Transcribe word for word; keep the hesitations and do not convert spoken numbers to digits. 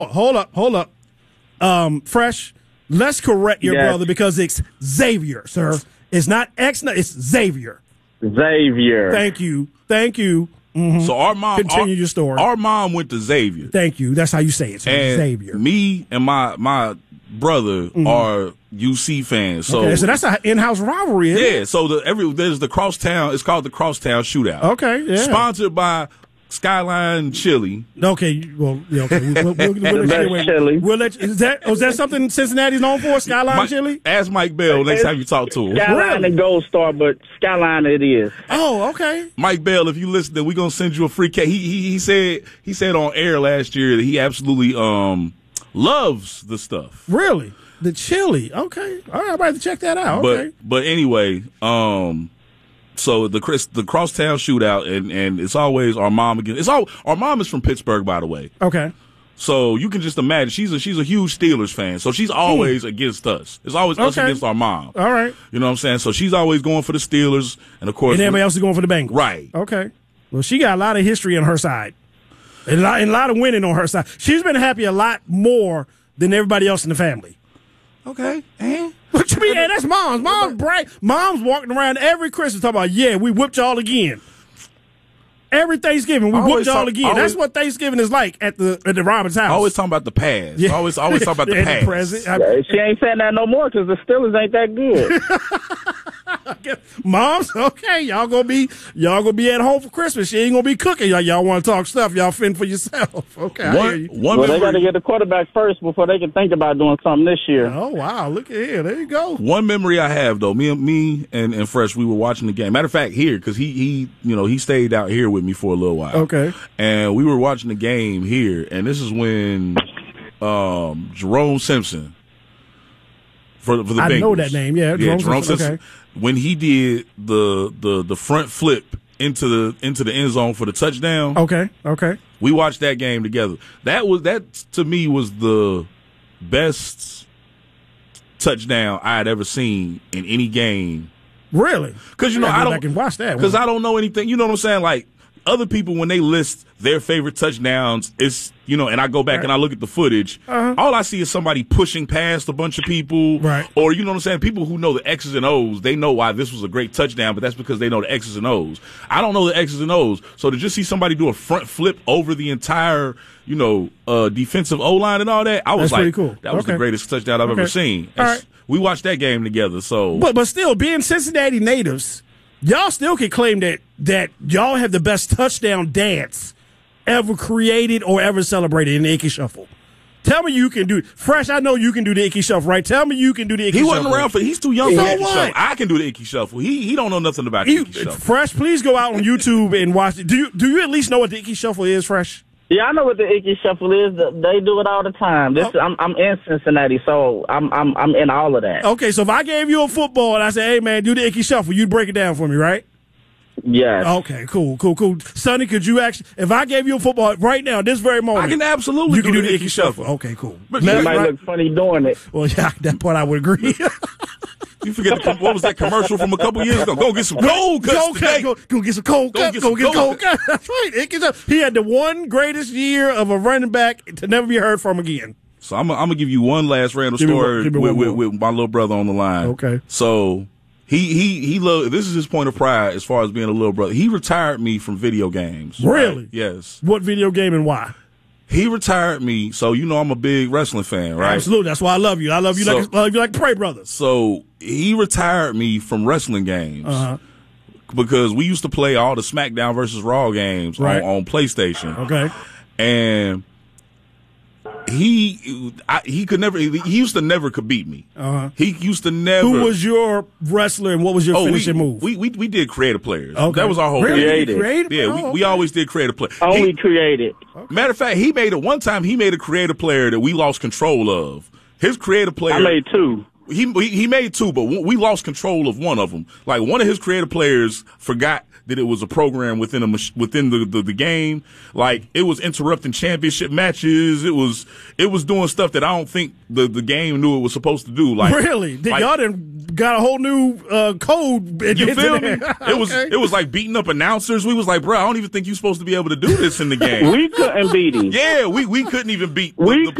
hold up, hold up. Um, Fresh, let's correct your Yes. brother because it's Xavier, sir. It's not X, no, it's Xavier. Xavier. Thank you. Thank you. Mm-hmm. So our mom Continue our, your story. Our mom went to Xavier. Thank you. That's how you say it. So And Xavier. me and my my brother mm-hmm. are U C fans. So okay, so that's an in-house rivalry. Isn't yeah. it? So the every there's the Crosstown. It's called the Crosstown Shootout. Okay. Yeah. Sponsored by Skyline Chili. Okay, well, yeah, okay. We'll, we'll, we'll, we'll, Best let you, chili. we'll let you, is that is that something Cincinnati's known for? Skyline Mike, chili? Ask Mike Bell next time you talk to him. Skyline Really? and Gold Star, but Skyline it is. Oh, okay. Mike Bell, if you listen, then we're gonna send you a free cake. He, he he said he said on air last year that he absolutely um loves the stuff. Really? The chili? Okay. All right, I'm about to check that out. But Okay. but anyway, um. So the Chris, the Crosstown Shootout, and, and it's always our mom again. It's all our mom is from Pittsburgh, by the way. Okay. So you can just imagine she's a she's a huge Steelers fan. So she's always mm. against us. It's always us Okay. against our mom. All right. You know what I'm saying? So she's always going for the Steelers, and of course, And everybody else is going for the Bengals. right? Okay. Well, she got a lot of history on her side, and a lot, and a lot of winning on her side. She's been happy a lot more than everybody else in the family. Okay. And What you mean? Hey, that's mom's. Mom's bright. Mom's walking around every Christmas talking about, yeah, we whipped y'all again. Every Thanksgiving, we Always whipped y'all talk- again. always- That's what Thanksgiving is like at the at the Robbins house. always talking about the past. Yeah. Always always talking about the And past. present. I- She ain't saying that no more because the Steelers ain't that good. Moms, okay, y'all gonna be y'all gonna be at home for Christmas. She ain't gonna be cooking. Y'all, y'all want to talk stuff? Y'all fend for yourself. Okay, I hear One, you. one well, they got to memory, get the quarterback first before they can think about doing something this year. Oh wow, look at here. There you go. one memory I have though. Me and me and, and Fresh, we were watching the game. Matter of fact, here because he he you know he stayed out here with me for a little while. Okay. And we were watching the game here, and this is when um, Jerome Simpson for, for the I Bengals. know that name, yeah, Jerome Jerome Simpson, Simpson. okay. When he did the the the front flip into the into the end zone for the touchdown, Okay, okay. we watched that game together. That was that to me was the best touchdown I had ever seen in any game. Really? Because you know gotta I go don't back and watch that because one. I don't know anything. You know what I'm saying? Like other people when they list their favorite touchdowns, it's you know, and I go back Right. and I look at the footage. Uh-huh. All I see is somebody pushing past a bunch of people, Right. Or you know what I'm saying? People who know the X's and O's, they know why this was a great touchdown, but that's because they know the X's and O's. I don't know the X's and O's, so to just see somebody do a front flip over the entire, you know, uh, defensive O line and all that, I was That's like, pretty cool. that was Okay. the greatest touchdown I've Okay. ever seen. All That's- right. We watched that game together, so. But but still, being Cincinnati natives, y'all still can claim that that y'all have the best touchdown dance ever created or ever celebrated in the Ickey Shuffle. Tell me you can do Fresh, I know you can do the Ickey Shuffle, right? Tell me you can do the Ickey He Shuffle. wasn't around for. He's too young So for the Ickey what? Shuffle. I can do the Ickey Shuffle. He he don't know nothing about the You, Ickey Shuffle. Fresh, please go out on YouTube and watch it. Do you do you at least know what the Ickey Shuffle is, Fresh? Yeah, I know what the Ickey Shuffle is. They do it all the time. This, Oh. I'm, I'm in Cincinnati, so I'm, I'm, I'm in all of that. Okay, so if I gave you a football and I said, hey man, do the Ickey Shuffle, you'd break it down for me, right? Yes. Okay, cool, cool, cool. Sonny, could you actually, if I gave you a football right now, this very moment, I can absolutely you can do do the the Ickey Ickey Shuffle. Shuffle. Okay, cool. But You you, might right, look funny doing it. Well, yeah, that part I would agree. you forget the, what was that commercial from a couple years ago? Go get some cold cuts Go, today. go, go get some cold Go cuts. get Go some get cold cold cuts. That's right. Ickey Shuffle. He had the one greatest year of a running back to never be heard from again. So I'm, I'm gonna give you one last random Give me one- story give me with, one with, more. with my little brother on the line. Okay. So he he he loved. This is his point of pride as far as being a little brother. He retired me from video games. Really? Right? Yes. What video game and why? He retired me. So you know I'm a big wrestling fan, right? Absolutely. That's why I love you. I love you So- like I love you like Prey Brothers. So he retired me from wrestling games. Uh-huh. Because we used to play all the SmackDown versus Raw games Right. on, on PlayStation. Okay. And he I, he could never he used to never could beat me. Uh-huh. He used to never. Who was your wrestler and what was your oh, finishing we, move? We, we we did creative players. Okay. That was our whole really? Creative. Creative? Yeah, Oh, we, okay. we always did creative play. Only He- created. matter of fact, he made it one time. He made a creative player that we lost control of. His creative player. I made two. He, he he made two, but we lost control of one of them. Like one of his creative players forgot that it was a program within a within the, the, the game. Like it was interrupting championship matches. It was it was doing stuff that I don't think the, the game knew it was supposed to do. Like really, Did like, y'all done got a whole new uh, code. You feel me? okay. It was it was like beating up announcers. We was like, bro, I don't even think you're supposed to be able to do this in the game. We couldn't beat him. Yeah, we, we couldn't even beat the, we the couldn't